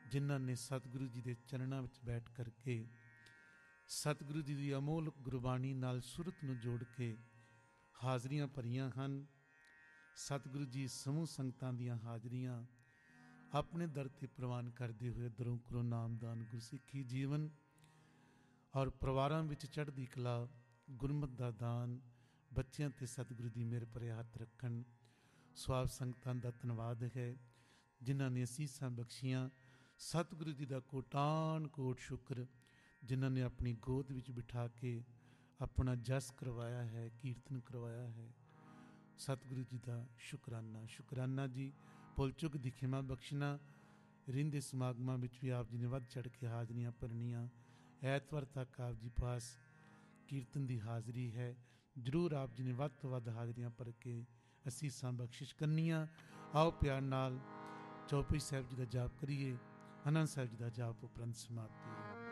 ਜਿਨ੍ਹਾਂ ਨੇ ਸਤਿਗੁਰੂ ਜੀ ਦੇ ਚਰਨਾਂ ਵਿੱਚ ਬੈਠ ਕਰਕੇ ਸਤਿਗੁਰੂ ਜੀ ਦੀ ਅਮੋਲ ਗੁਰਬਾਣੀ ਨਾਲ ਸੁਰਤ ਨੂੰ ਜੋੜ ਕੇ ਹਾਜ਼ਰੀਆਂ ਭਰੀਆਂ ਹਨ। ਸਤਿਗੁਰੂ ਜੀ ਸਮੂਹ ਸੰਗਤਾਂ ਦੀਆਂ ਹਾਜ਼ਰੀਆਂ ਆਪਣੇ ਦਰ 'ਤੇ ਪ੍ਰਵਾਨ ਕਰਦੇ ਹੋਏ ਦਰੋਂ ਕਰੋ ਨਾਮਦਾਨ ਗੁਰਸਿੱਖੀ ਜੀਵਨ ਔਰ ਪਰਿਵਾਰਾਂ ਵਿੱਚ ਚੜ੍ਹਦੀ ਕਲਾ ਗੁਰਮਤਿ ਦਾ ਦਾਨ, ਬੱਚਿਆਂ 'ਤੇ ਸਤਿਗੁਰੂ ਦੀ ਮਿਹਰ ਭਰੇ ਹੱਥ ਰੱਖਣ। ਸੋ ਆਪ ਸੰਗਤਾਂ ਦਾ ਧੰਨਵਾਦ ਹੈ ਜਿਨ੍ਹਾਂ ਨੇ ਅਸੀਸਾਂ ਬਖਸ਼ੀਆਂ। ਸਤਿਗੁਰੂ ਜੀ ਦਾ ਕੋਟਾਨ ਕੋਟ ਸ਼ੁਕਰ ਜਿਨ੍ਹਾਂ ਨੇ ਆਪਣੀ ਗੋਦ ਵਿੱਚ ਬਿਠਾ ਕੇ ਆਪਣਾ ਜਸ ਕਰਵਾਇਆ ਹੈ, ਕੀਰਤਨ ਕਰਵਾਇਆ ਹੈ। ਸਤਿਗੁਰੂ ਜੀ ਦਾ ਸ਼ੁਕਰਾਨਾ ਜੀ। ਭੁੱਲ ਚੁੱਕ ਦੀ ਖਿਮਾ ਬਖਸ਼ਣਾ। ਰਿੰਦੇ ਸਮਾਗਮਾਂ ਵਿੱਚ ਵੀ ਆਪ ਜੀ ਨੇ ਵੱਧ ਚੜ੍ਹ ਕੇ ਹਾਜ਼ਰੀਆਂ ਭਰਨੀਆਂ। ਐਤਵਾਰ ਤੱਕ ਆਪ ਜੀ ਪਾਸ ਕੀਰਤਨ ਦੀ ਹਾਜ਼ਰੀ ਹੈ। ਜ਼ਰੂਰ ਆਪ ਜੀ ਨੇ ਵੱਧ ਤੋਂ ਵੱਧ ਹਾਜ਼ਰੀਆਂ ਭਰ ਕੇ ਅਸੀਸਾਂ ਬਖਸ਼ਿਸ਼ ਕਰਨੀਆਂ। ਆਓ ਪਿਆਰ ਨਾਲ ਚੌਪਈ ਸਾਹਿਬ ਜੀ ਦਾ ਜਾਪ ਕਰੀਏ। ਆਨੰਦ ਸਾਹਿਬ ਜੀ ਦਾ ਜਾਪ ਉਪਰੰਤ ਸਮਾਪਤੀ।